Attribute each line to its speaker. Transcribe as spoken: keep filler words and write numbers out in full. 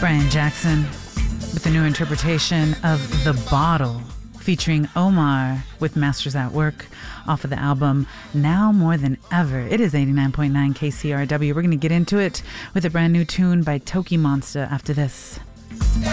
Speaker 1: Brian Jackson with a new interpretation of The Bottle, featuring Omar with Masters at Work off of the album Now More Than Ever. It is eighty-nine point nine K C R W. We're going to get into it with a brand new tune by Toki Monster after this.